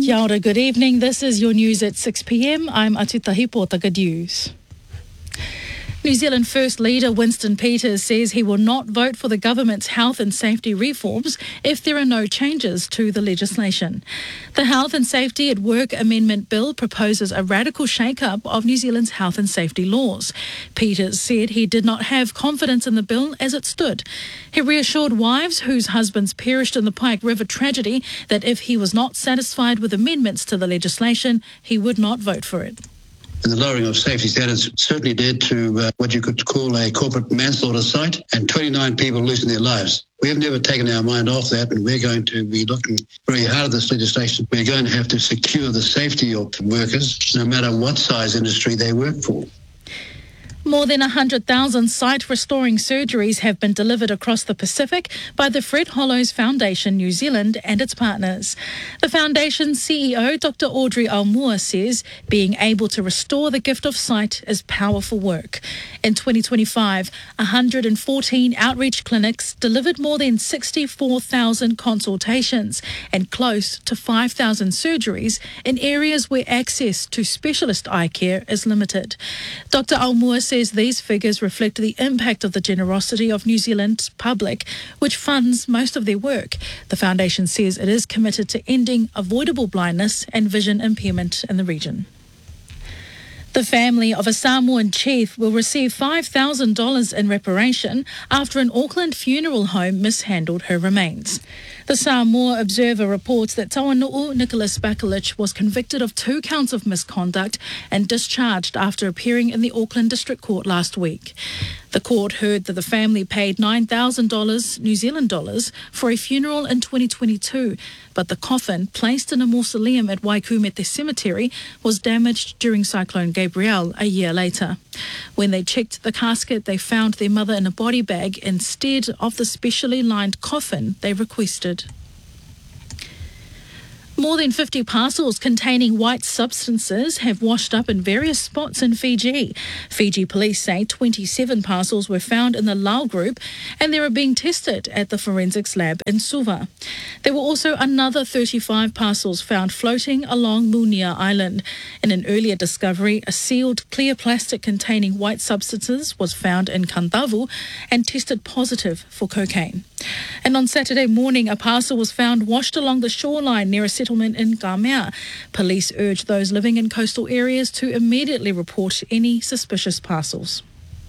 Kia ora, good evening. This is your news at 6 p.m. I'm Atutahi Portagadews. New Zealand First Leader Winston Peters says he will not vote for the government's health and safety reforms if there are no changes to the legislation. The Health and Safety at Work Amendment Bill proposes a radical shake-up of New Zealand's health and safety laws. Peters said he did not have confidence in the bill as it stood. He reassured wives whose husbands perished in the Pike River tragedy that if he was not satisfied with amendments to the legislation, he would not vote for it. And the lowering of safety standards certainly led to what you could call a corporate manslaughter site and 29 people losing their lives. We have never taken our mind off that, and we're going to be looking very hard at this legislation. We're going to have to secure the safety of workers, no matter what size industry they work for. More than 100,000 sight-restoring surgeries have been delivered across the Pacific by the Fred Hollows Foundation New Zealand and its partners. The foundation's CEO, Dr. Audrey Aumua, says being able to restore the gift of sight is powerful work. In 2025, 114 outreach clinics delivered more than 64,000 consultations and close to 5,000 surgeries in areas where access to specialist eye care is limited. Dr. Aumua says these figures reflect the impact of the generosity of New Zealand's public, which funds most of their work. The foundation says it is committed to ending avoidable blindness and vision impairment in the region. The family of a Samoan chief will receive $5,000 in reparation after an Auckland funeral home mishandled her remains. The Samoa Observer reports that Tauanu'u Nicholas Bakulich was convicted of 2 counts of misconduct and discharged after appearing in the Auckland District Court last week. The court heard that the family paid $9,000 New Zealand dollars for a funeral in 2022, but the coffin, placed in a mausoleum at Waikumete Cemetery, was damaged during Cyclone Gabrielle a year later. When they checked the casket, they found their mother in a body bag instead of the specially lined coffin they requested. More than 50 parcels containing white substances have washed up in various spots in Fiji. Fiji police say 27 parcels were found in the Lau group and they are being tested at the forensics lab in Suva. There were also another 35 parcels found floating along Munia Island. In an earlier discovery, a sealed clear plastic containing white substances was found in Kandavu and tested positive for cocaine. And on Saturday morning, a parcel was found washed along the shoreline near a settlement in Gamea. Police urge those living in coastal areas to immediately report any suspicious parcels.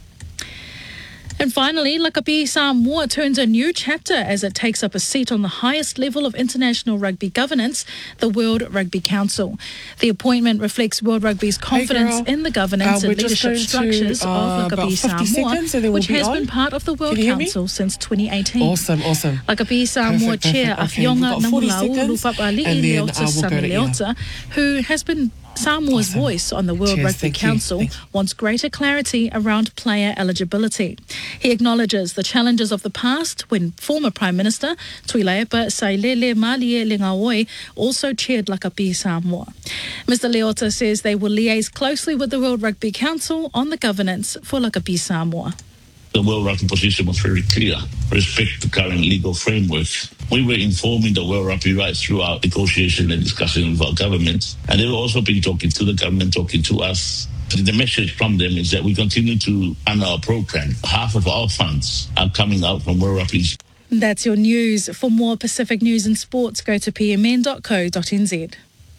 And finally, Lakapi Samoa turns a new chapter as it takes up a seat on the highest level of international rugby governance, the World Rugby Council. The appointment reflects World Rugby's confidence in the governance and leadership structures of Lakapi Samoa, which has been part of the World Council since 2018. Awesome. Lakapi Samoa Chair Awhionga Namulau Lupapali'i Leota Sami Leota, who has been Samoa's voice on the World Rugby Council, wants greater clarity around player eligibility. He acknowledges the challenges of the past when former Prime Minister Tuilaepa Sailele Malie Lengaoi also chaired Lakapi Samoa. Mr. Leota says they will liaise closely with the World Rugby Council on the governance for Lakapi Samoa. The World Rugby position was very clear. Respect the current legal framework. We were informing the World Rugby rights through our negotiation and discussion with our government. And they've also been talking to the government, talking to us. The message from them is that we continue to run our program. Half of our funds are coming out from World Rugby. That's your news. For more Pacific news and sports, go to pmn.co.nz.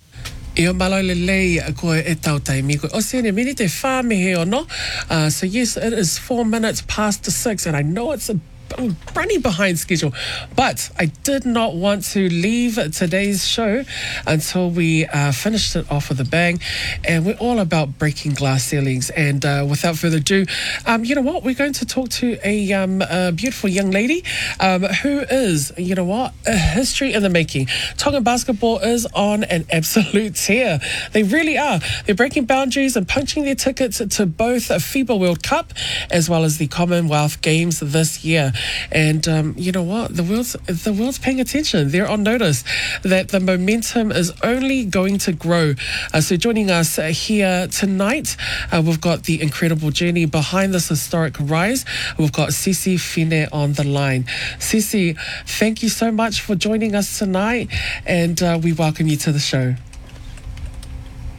Io malo lelei koe e tau taimi koe. O sene, mini te whāmehe ono. So yes, it is 4 minutes past 6, and I know it's I'm running behind schedule, but I did not want to leave today's show until we finished it off with a bang. And we're all about breaking glass ceilings. And without further ado, you know what? We're going to talk to a beautiful young lady who is, you know what, a history in the making. Tongan basketball is on an absolute tear. They really are. They're breaking boundaries and punching their tickets to both a FIBA World Cup as well as the Commonwealth Games this year. And you know what? The world's paying attention. They're on notice that the momentum is only going to grow. So joining us here tonight, we've got the incredible journey behind this historic rise. We've got Sisi Fine on the line. Sisi, thank you so much for joining us tonight, and we welcome you to the show.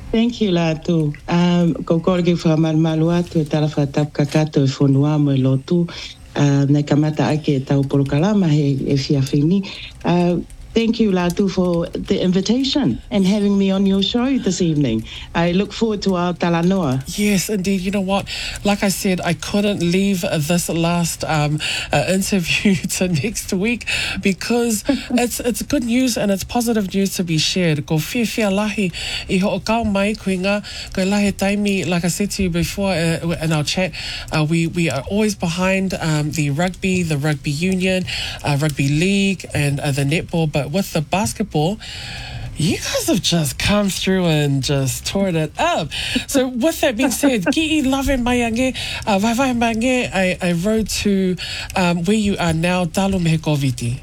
Thank you, Latu. Ko koregi whamarumaru atu e tala whatapka kato e whonua mo e lotu. Nei kamata ake e tau porokalama he e whiawhini. Thank you, Latu, for the invitation and having me on your show this evening. I look forward to our talanoa. Yes, indeed. You know what? Like I said, I couldn't leave this last interview to next week because it's good news and it's positive news to be shared. Ko whiawhia lahi I ho'okau mai kuinga ko lahi taimi, like I said to you before in our chat, we are always behind the rugby union, rugby league and the netball, but with the basketball, you guys have just come through and just tore it up. So with that being said, ki I lave mai ange, vai mai ange, I rode to where you are now, talo mehe koviti.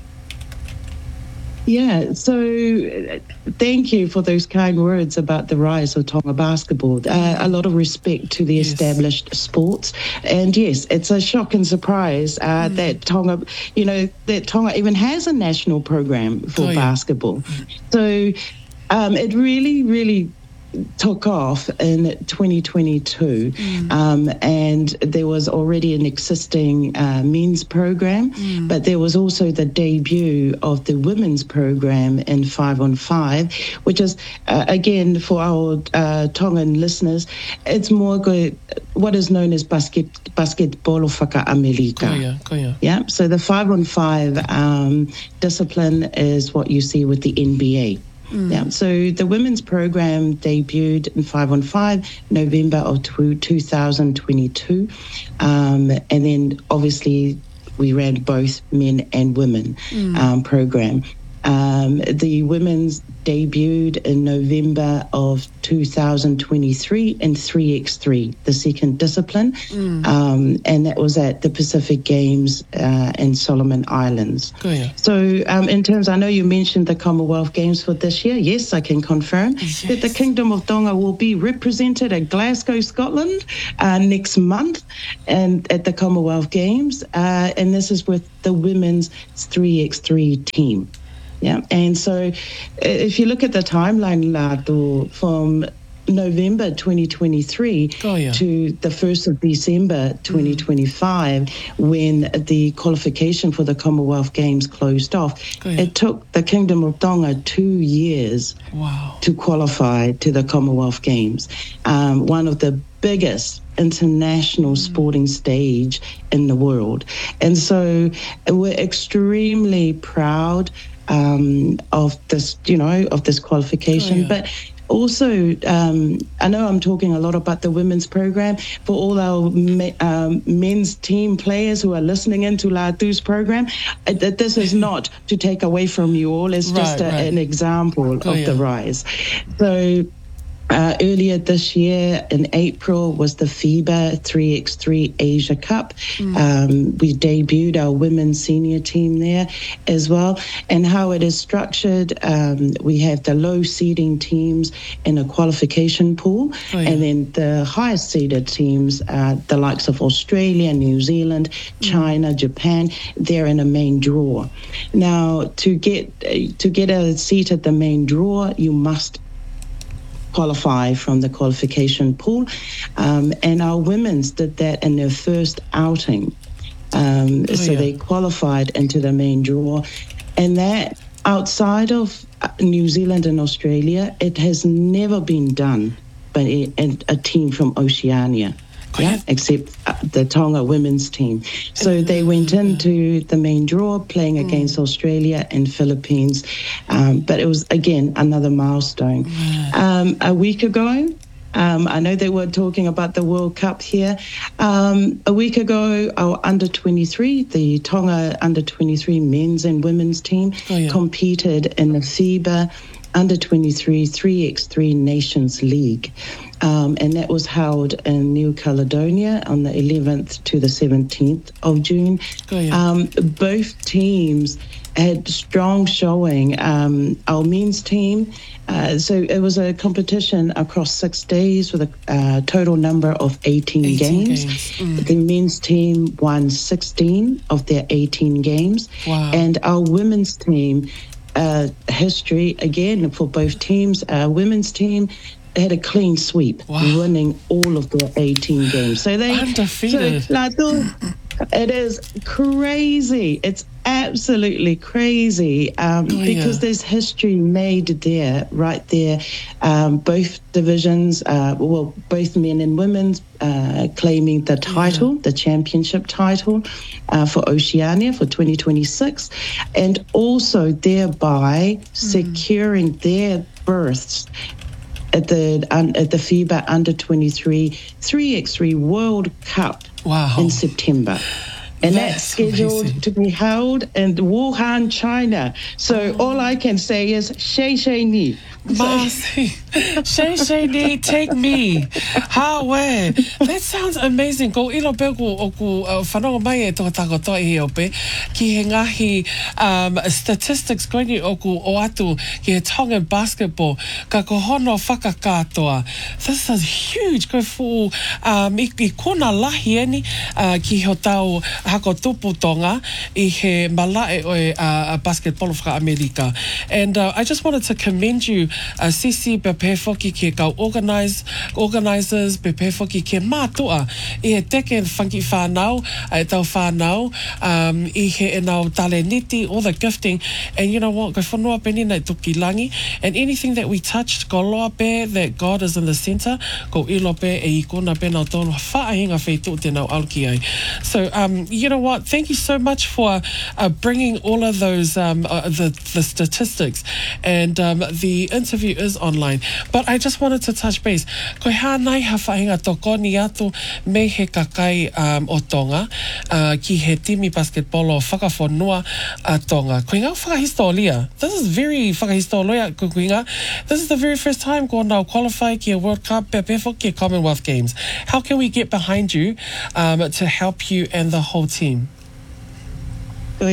Yeah, so thank you for those kind words about the rise of Tonga basketball. A lot of respect to the established sports. And yes, it's a shock and surprise that Tonga even has a national program for basketball. So it really took off in 2022 and there was already an existing men's program, but there was also the debut of the women's program in 5-on-5, which is again for our Tongan listeners, it's more what is known as basketball whakaamerika. Yeah, so the 5-on-5 discipline is what you see with the NBA. Yeah, so the women's program debuted in 5-on-5 November of 2022, and then obviously we ran both men and women program. The women's debuted in November of 2023 in 3x3, the second discipline, and that was at the Pacific Games in Solomon Islands. So in terms, I know you mentioned the Commonwealth Games for this year. Yes, I can confirm that the Kingdom of Tonga will be represented at Glasgow, Scotland next month and at the Commonwealth Games, and this is with the women's 3x3 team. Yeah, and so if you look at the timeline, Lado, from November 2023 to the 1st of December 2025, when the qualification for the Commonwealth Games closed off, it took the Kingdom of Tonga 2 years to qualify to the Commonwealth Games, one of the biggest international sporting stage in the world. And so we're extremely proud of this, of this qualification. But also, I know I'm talking a lot about the women's program. For all our men's team players who are listening into Latu's program, this is not to take away from you all. It's just an example of the rise. So earlier this year in April was the FIBA 3x3 Asia Cup. We debuted our women's senior team there as well. And how it is structured, we have the low seeding teams in a qualification pool, and then the highest seeded teams, the likes of Australia, New Zealand, China, Japan, they're in a main draw. Now, to get a seat at the main draw, you must qualify from the qualification pool, and our women's did that in their first outing. So they qualified into the main draw, and that outside of New Zealand and Australia, it has never been done by a team from Oceania. Except the Tonga women's team. So they went into the main draw playing against Australia and Philippines. But it was, again, another milestone. A week ago, I know they were talking about the World Cup here. A week ago, our under-23, the Tonga under-23 men's and women's team competed in the FIBA under-23 3x3 Nations League. And that was held in New Caledonia on the 11th to the 17th of June. Both teams had strong showing. Our men's team, so it was a competition across 6 days with a total number of 18 games. The men's team won 16 of their 18 games. And our women's team, history again for both teams, women's team had a clean sweep, winning all of their 18 games. So they undefeated. It is crazy. It's absolutely crazy because there's history made there, right there. Both divisions, both men and women claiming the title, the championship title for Oceania for 2026, and also thereby securing their berths at the FIBA Under 23 3x3 World Cup in September. And that's scheduled to be held in Wuhan, China. So all I can say is, Shei ni. Shei ni, take me. Hawe. That sounds amazing. Ko ilo pe ko whanau mai e tō takoto e ope. Ki he ngahi statistics koini oku o atu ki he Tongan basketball. Ka ko hono whakakatoa. This is huge. Ko fu I kona lahi eni ki ho tau hako tupu tonga I he malae o basketball of America. And I just wanted to commend you, Sisi, pepe foki ke kau organisers, pepe foki ke mātua I he teke whanki whanau, e tau whanau, I he e nau tale niti, all the gifting. And you know what, ko whanua peni nei tuki langi. And anything that we touched, ko loa pe, that God is in the centre, ko ilo pe e I kona pe nau tōnu whaahinga whaitu te nau alki ai. So, you know what, thank you so much for bringing all of those, the statistics. And the interview is online. But I just wanted to touch base. Koe hānai ha whahinga toko ni atu me he kakai o Tonga ki he timi basketball o whakawhanua a Tonga. Koe ngā whakahistoria. This is very whakahistoria ko koe ngā. This is the very first time ko nau qualify ki a World Cup pepefo ki a Commonwealth Games. How can we get behind you to help you and the whole team? What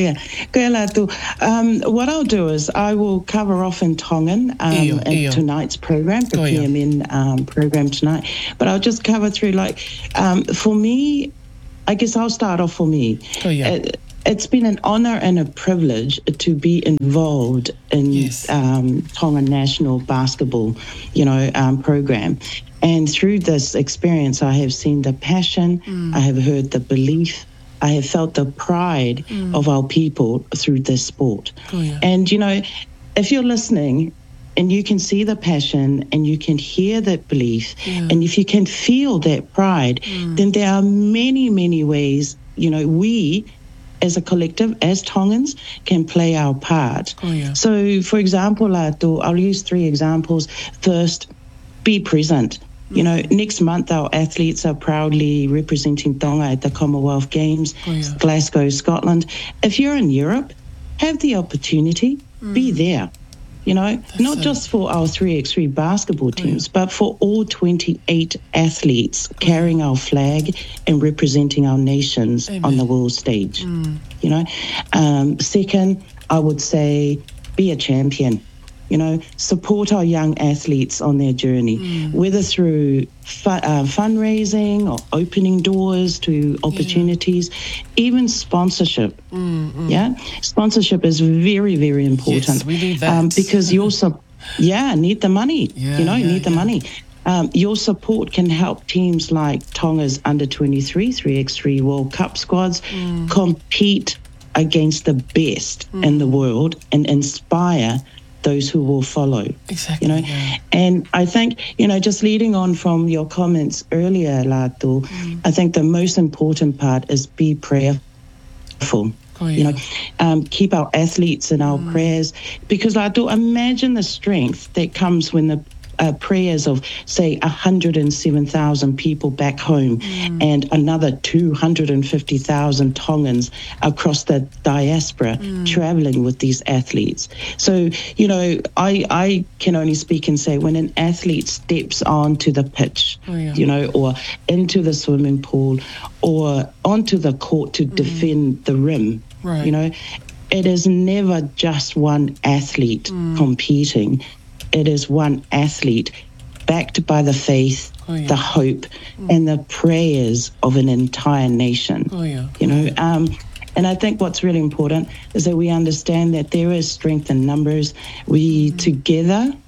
I'll do is I will cover off in Tongan in tonight's program, the PMN program tonight. But I'll just cover through, for me, I guess I'll start off for me. It's been an honour and a privilege to be involved in Tongan national basketball, program. And through this experience, I have seen the passion, I have heard the belief, I have felt the pride of our people through this sport. And, if you're listening and you can see the passion and you can hear that belief and if you can feel that pride, then there are many, many ways, we as a collective, as Tongans, can play our part. So, for example, I'll use 3 examples. First, be present. Next month our athletes are proudly representing Tonga at the Commonwealth Games, Glasgow, Scotland. If you're in Europe, have the opportunity, be there. Not just for our 3x3 basketball teams, but for all 28 athletes carrying our flag and representing our nations on the world stage. Second, I would say be a champion. Support our young athletes on their journey, whether through fundraising or opening doors to opportunities, even sponsorship. Sponsorship is very, very important. Yes, we need that. Because you also, need the money. Need the money. Your support can help teams like Tonga's Under 23, 3x3 World Cup squads compete against the best in the world and inspire those who will follow. Exactly. And I think, just leading on from your comments earlier, Lato, I think the most important part is be prayerful. Keep our athletes in our prayers, because Lato, imagine the strength that comes when the prayers of, say, 107,000 people back home and another 250,000 Tongans across the diaspora traveling with these athletes. So, I can only speak and say when an athlete steps onto the pitch, or into the swimming pool or onto the court to defend the rim, it is never just one athlete competing. It is one athlete backed by the faith, the hope, and the prayers of an entire nation. And I think what's really important is that we understand that there is strength in numbers. We together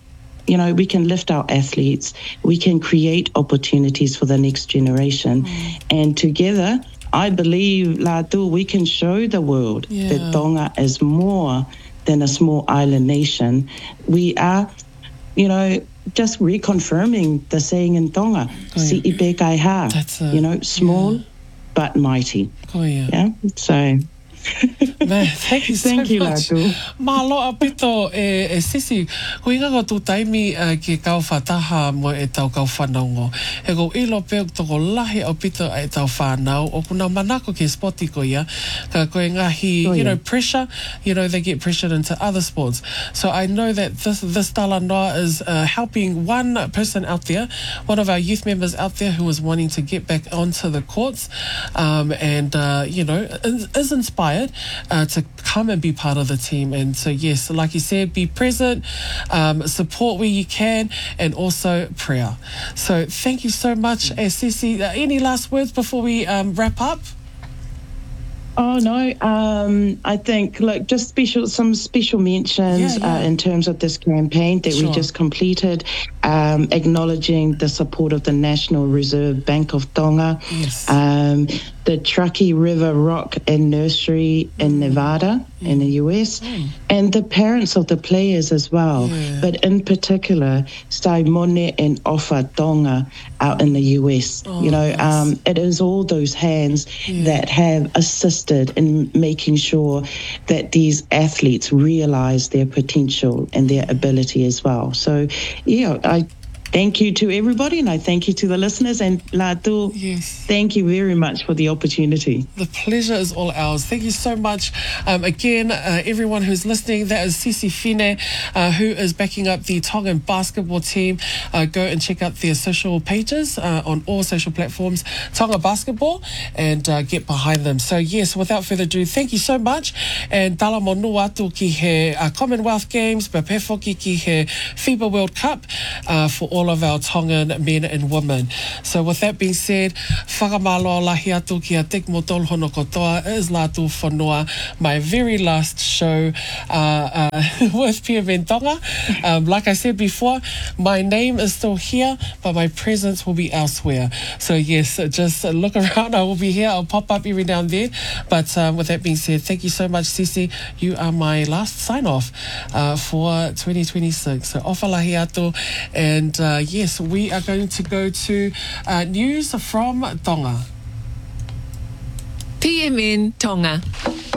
you know, we can lift our athletes, we can create opportunities for the next generation. And together, I believe, Latu, we can show the world that Tonga is more than a small island nation. We are, you know, just reconfirming the saying in Tonga, Si'ipe kai ha, you know, small but mighty. Yeah, so... Man, thank you so much. Latu. Malo apito Sisi, ko inga ko tu taimi ki kau whataha mo e tau kau whanongo. E ko ilo peok toko lahi apito e tau whanau, o kuna manako ki spoti ko ia, ka koe ngahi, you know, pressure, you know, they get pressured into other sports. So I know that this tala noa is helping one person out there, one of our youth members out there who is wanting to get back onto the courts, and, you know, is inspired to come and be part of the team. And so, yes, like you said, be present, support where you can, and also prayer. So thank you so much, Sisi. Any last words before we wrap up? Oh, no. I think, look, just some special mentions in terms of this campaign that we just completed, acknowledging the support of the National Reserve Bank of Tonga, the Truckee River Rock and Nursery in Nevada in the US, and the parents of the players as well. But in particular, Saimone and Ofa Tonga out in the US. You know, it is all those hands that have assisted in making sure that these athletes realize their potential and their ability as well. So, yeah, I thank you to everybody, and I thank you to the listeners. And Latu, thank you very much for the opportunity. The pleasure is all ours. Thank you so much. Again, everyone who's listening, that is Sisi Fine, who is backing up the Tongan basketball team. Go and check out their social pages on all social platforms, Tonga Basketball, and get behind them. So, yes, without further ado, thank you so much. And tala mo nua atu ki he Commonwealth Games, but pefoki ki he FIBA World Cup for all of our Tongan men and women. So with that being said, whakamalo lahi atu ki a tek mo tol hono kotoa. It is Latu Whanua, my very last show with PMN Tonga. Like I said before, my name is still here, but my presence will be elsewhere. So yes, just look around. I will be here. I'll pop up every now and then. But with that being said, thank you so much, Sisi. You are my last sign-off for 2026. So ofa lahi atu. And yes, we are going to go to news from Tonga. PMN Tonga.